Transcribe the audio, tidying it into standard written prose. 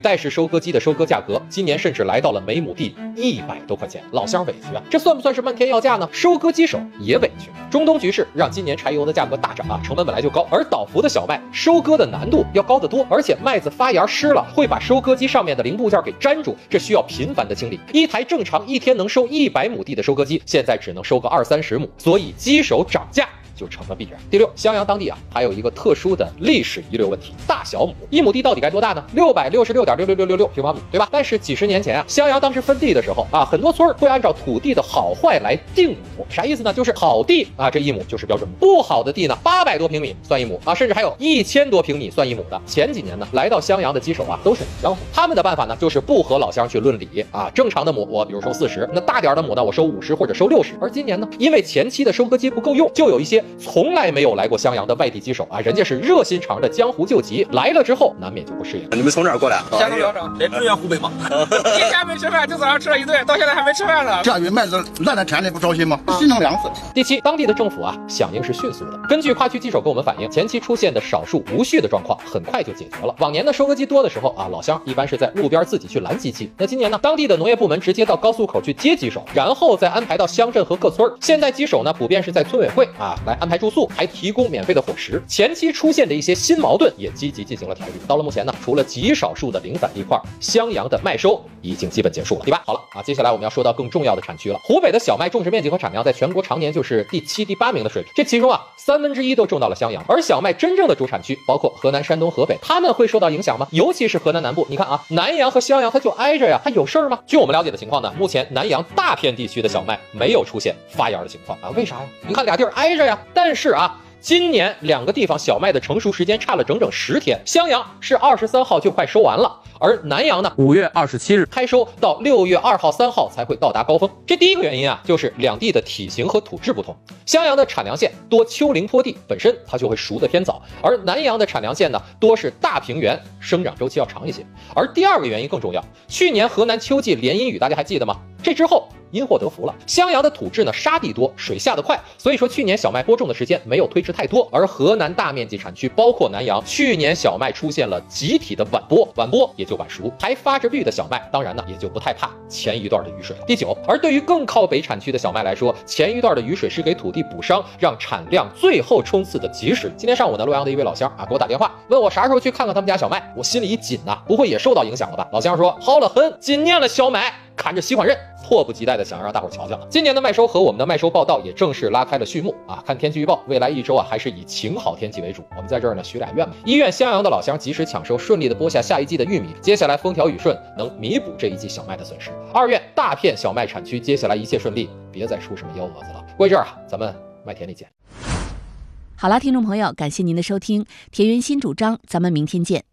带式收割机的收割价格今年甚至来到了每亩地100多块钱，老乡委屈啊！这算不算是漫天要价呢？收割机手也委屈。中东局势让今年柴油的价格大涨啊，成本本来就高，而倒伏的小麦收割的难度要高得多，而且麦子发芽湿了会把收割机上面的零部件给粘住，这需要频繁的清理。一台正常一天能收100亩地的收割机，现在只能收个20-30亩，所以机手涨价就成了必然。第六，襄阳当地还有一个特殊的历史遗留问题，大小亩。一亩地到底该多大呢？666.66666平方米，对吧？但是几十年前襄阳当时分地的时候很多村会按照土地的好坏来定亩，啥意思呢？就是好地这一亩就是标准亩，不好的地呢800多平米算一亩甚至还有1000多平米算一亩的。前几年呢，来到襄阳的机手都是江湖，他们的办法呢就是不和老乡去论理正常的亩我比如收40，那大点的亩呢我收50或者收60。而今年呢，因为前期的收割机不够用，就有一些从来没有来过襄阳的外地机手人家是热心肠的江湖救急，来了之后难免就不适应。 你们从哪儿过来？ 山东聊城，谁支援湖北吗？今天没吃饭，就早上吃了一顿，到现在还没吃饭呢。 下雨麦子烂在田里不糟心吗？心疼凉死了。 第七，当地的政府响应是迅速的。根据跨区机手跟我们反映，前期出现的少数无序的状况很快就解决了。往年的收割机多的时候老乡一般是在路边自己去拦机器，那今年呢，当地的农业部门直接到高速口去接机手，然后再安排到乡镇和各村。现在机手呢普遍是在村委会来安排住宿，还提供免费的伙食。前期出现的一些新矛盾也积极进行了调理。到了目前呢，除了极少数的零散地块，襄阳的麦收已经基本结束了。第八，好了接下来我们要说到更重要的产区了。湖北的小麦种植面积和产量在全国常年就是第7、第8名的水平，这其中1/3都种到了襄阳。而小麦真正的主产区包括河南、山东、河北，他们会受到影响吗？尤其是河南南部，你看南阳和襄阳它就挨着呀，它有事儿吗？据我们了解的情况呢，目前南阳大片地区的小麦没有出现发芽的情况为啥呀？你看俩地儿挨着呀，但是今年两个地方小麦的成熟时间差了整整10天，襄阳是23号就快收完了，而南阳呢 5月27日开收，到6月2号、3号才会到达高峰。这第一个原因就是两地的体型和土质不同。襄阳的产粮县多丘陵坡地，本身它就会熟得偏早，而南阳的产粮县呢多是大平原，生长周期要长一些。而第二个原因更重要，去年河南秋季连阴雨，大家还记得吗？这之后因祸得福了，襄阳的土质呢沙地多，水下得快，所以说去年小麦播种的时间没有推迟太多。而河南大面积产区包括南阳，去年小麦出现了集体的晚播，晚播也就晚熟，还发着绿的小麦当然呢也就不太怕前一段的雨水。第9，而对于更靠北产区的小麦来说，前一段的雨水是给土地补伤，让产量最后冲刺的及时。今天上午呢，洛阳的一位老乡给我打电话，问我啥时候去看看他们家小麦，我心里一紧不会也受到影响了吧？老乡说好了很，今年的小麦看着喜欢认，迫不及待的想要让大伙瞧瞧。今年的麦收和我们的麦收报道也正式拉开了序幕看天气预报，未来1周还是以晴好天气为主。我们在这儿呢许俩愿吧，一愿襄阳的老乡及时抢收，顺利的播下下一季的玉米，接下来风调雨顺，能弥补这一季小麦的损失。二愿大片小麦产区接下来一切顺利，别再出什么幺蛾子了。过一阵儿咱们麦田里见。 好啦，听众朋友，感谢您的收听，田园新主张，咱们明天见。